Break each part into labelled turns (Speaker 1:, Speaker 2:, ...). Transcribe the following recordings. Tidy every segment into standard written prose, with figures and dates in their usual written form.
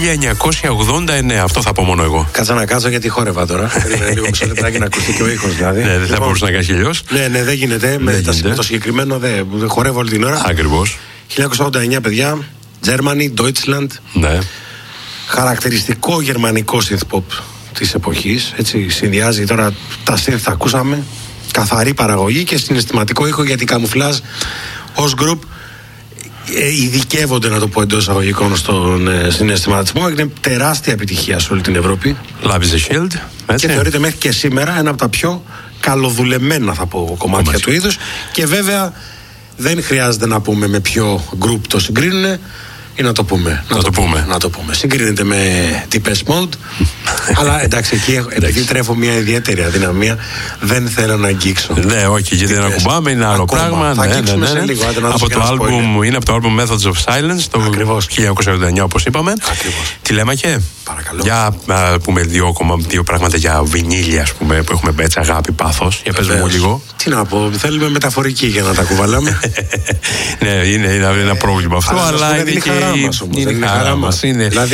Speaker 1: 1989. Αυτό θα πω μόνο εγώ.
Speaker 2: Κάτσα να κάτσω γιατί χόρευα τώρα. Περίμενε λίγο μισό λεπτάκι να ακουστεί και ο ήχος δηλαδή.
Speaker 1: Ναι, δεν θα μπορούσε να κάνει αλλιώς.
Speaker 2: Ναι, δεν γίνεται. Με το συγκεκριμένο δεν χορεύω όλη την ώρα.
Speaker 1: Ακριβώς.
Speaker 2: 1989, παιδιά. Germany, Deutschland.
Speaker 1: Ναι.
Speaker 2: Χαρακτηριστικό γερμανικό synth pop της εποχής. Έτσι συνδυάζει τώρα τα synth θα ακούσαμε. Καθαρή παραγωγή και συναισθηματικό ήχο, γιατί καμουφλάζ ως group ειδικεύονται, να το πω εντός εισαγωγικών, στον συναισθηματισμό. Είναι τεράστια επιτυχία σε όλη την Ευρώπη.
Speaker 1: Love is a Shield. Έτσι.
Speaker 2: Και θεωρείται μέχρι και σήμερα ένα από τα πιο καλοδουλεμένα, θα πω, κομμάτια του είδους. Και βέβαια δεν χρειάζεται να πούμε με ποιο group το συγκρίνουν. Ή να το πούμε. Να το πούμε. Συγκρίνεται με Depeche Mode. Αλλά εντάξει, εκεί επειδή τρέφω μια ιδιαίτερη αδυναμία, δεν θέλω να αγγίξω.
Speaker 1: Ναι, όχι, γιατί δεν ακουμπάμε, είναι άλλο πράγμα.
Speaker 2: Θα αγγίξουμε σε λίγο.
Speaker 1: Είναι από το album Methods of Silence, το 1989, όπως είπαμε. Τηλέμαχε.
Speaker 2: Παρακαλώ.
Speaker 1: Για να πούμε δύο πράγματα για βινίλια, ας πούμε, που έχουμε έτσι αγάπη, πάθος. Για πες μου λίγο.
Speaker 2: Τι να πω, θέλουμε μεταφορική για να τα κουβαλάμε.
Speaker 1: Ναι, είναι ένα πρόβλημα αυτό, αλλά είναι και
Speaker 2: η χαρά μας. Δηλαδή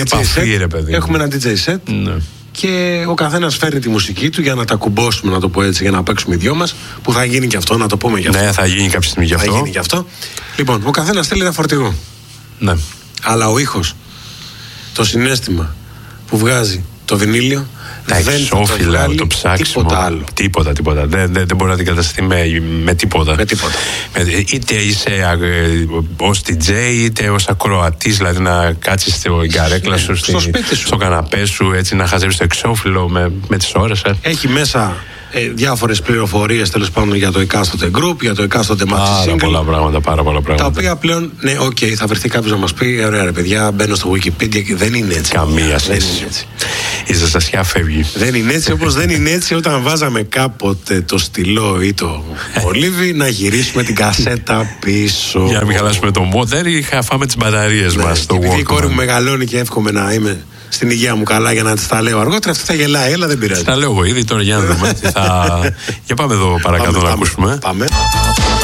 Speaker 2: έχουμε ένα DJ set και ο καθένας φέρνει τη μουσική του για να τα κουμπώσουμε, να το πω έτσι, για να παίξουμε οι δυο μας, που θα γίνει και αυτό, να το πούμε γι' αυτό.
Speaker 1: Ναι, θα γίνει κάποια στιγμή γι' αυτό.
Speaker 2: Λοιπόν, ο καθένας θέλει ένα φορτηγό.
Speaker 1: Ναι.
Speaker 2: Αλλά ο ήχος, το συναίσθημα που βγάζει το βινίλιο,
Speaker 1: τα εξώφυλλα, το ψάξιμο, τίποτα. Δεν μπορεί να αντικατασταθεί με τίποτα. Είτε είσαι ως DJ, είτε ως ακροατής, δηλαδή να κάτσεις στην καρέκλα σου, στο καναπέ σου, έτσι, να χαζεύεις το εξώφυλλο με τις ώρες. Έχει
Speaker 2: μέσα διάφορες πληροφορίες, τέλος πάντων, για το εκάστοτε group, για το εκάστοτε match single.
Speaker 1: Πάρα πολλά πράγματα.
Speaker 2: Τα οποία πλέον, ναι, θα βρεθεί κάποιος να μας πει: ωραία, ρε παιδιά, μπαίνω στο Wikipedia και δεν είναι έτσι.
Speaker 1: Καμία σχέση. Η ζεστασιά φεύγει.
Speaker 2: Δεν είναι έτσι, όπως δεν είναι έτσι όταν βάζαμε κάποτε το στυλό ή το μολύβι να γυρίσουμε την κασέτα πίσω.
Speaker 1: Για να μην χαλάσουμε το μότερ ή φάμε τις μπαταρίες μας.
Speaker 2: Επειδή η κόρη μου μεγαλώνει και εύχομαι να είμαι στην υγεία μου καλά για να της τα λέω αργότερα, αυτή θα γελάει, αλλά δεν πειράζει.
Speaker 1: Τα λέω εγώ ήδη τώρα, για να δούμε. Για πάμε εδώ παρακάτω να ακούσουμε.
Speaker 2: Πάμε.